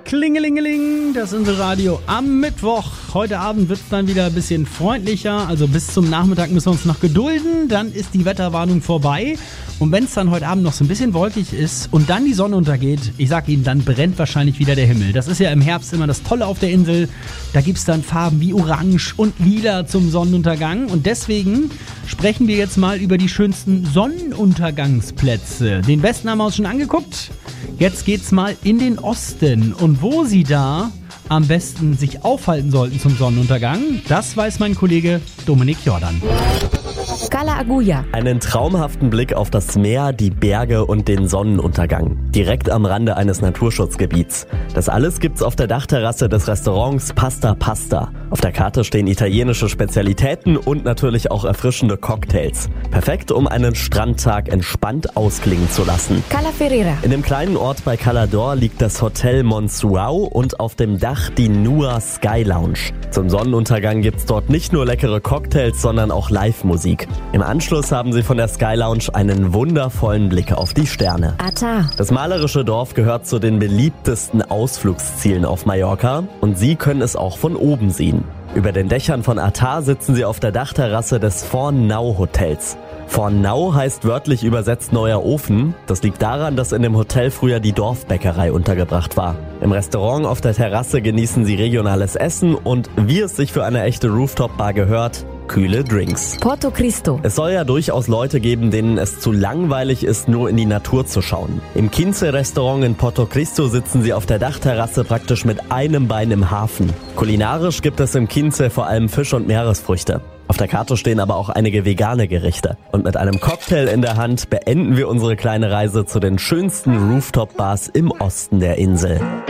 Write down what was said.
Klingelingeling, das Inselradio am Mittwoch. Heute Abend wird es dann wieder ein bisschen freundlicher, also bis zum Nachmittag müssen wir uns noch gedulden, dann ist die Wetterwarnung vorbei. Und wenn es dann heute Abend noch so ein bisschen wolkig ist und dann die Sonne untergeht, ich sag Ihnen, dann brennt wahrscheinlich wieder der Himmel. Das ist ja im Herbst immer das Tolle auf der Insel. Da gibt es dann Farben wie Orange und Lila zum Sonnenuntergang. Und deswegen sprechen wir jetzt mal über die schönsten Sonnenuntergangsplätze. Den besten haben wir uns schon angeguckt. Jetzt geht's mal in den Osten. Und wo Sie da am besten sich aufhalten sollten zum Sonnenuntergang, das weiß mein Kollege Dominik Jordan. Cala Agulla. Einen traumhaften Blick auf das Meer, die Berge und den Sonnenuntergang. Direkt am Rande eines Naturschutzgebiets. Das alles gibt's auf der Dachterrasse des Restaurants Pasta Pasta. Auf der Karte stehen italienische Spezialitäten und natürlich auch erfrischende Cocktails. Perfekt, um einen Strandtag entspannt ausklingen zu lassen. Cala Ferreira. In dem kleinen Ort bei Cala d'Or liegt das Hotel Monsuau und auf dem Dach die Nua Sky Lounge. Zum Sonnenuntergang gibt's dort nicht nur leckere Cocktails, sondern auch Live-Musik. Im Anschluss haben Sie von der Sky Lounge einen wundervollen Blick auf die Sterne. Ata. Das malerische Dorf gehört zu den beliebtesten Ausflugszielen auf Mallorca und Sie können es auch von oben sehen. Über den Dächern von Ata sitzen Sie auf der Dachterrasse des Forn-Nau Hotels. Forn-Nau heißt wörtlich übersetzt neuer Ofen. Das liegt daran, dass in dem Hotel früher die Dorfbäckerei untergebracht war. Im Restaurant auf der Terrasse genießen Sie regionales Essen und, wie es sich für eine echte Rooftop-Bar gehört, kühle Drinks. Porto Cristo. Es soll ja durchaus Leute geben, denen es zu langweilig ist, nur in die Natur zu schauen. Im Quince-Restaurant in Porto Cristo sitzen Sie auf der Dachterrasse praktisch mit einem Bein im Hafen. Kulinarisch gibt es im Quince vor allem Fisch und Meeresfrüchte. Auf der Karte stehen aber auch einige vegane Gerichte. Und mit einem Cocktail in der Hand beenden wir unsere kleine Reise zu den schönsten Rooftop-Bars im Osten der Insel.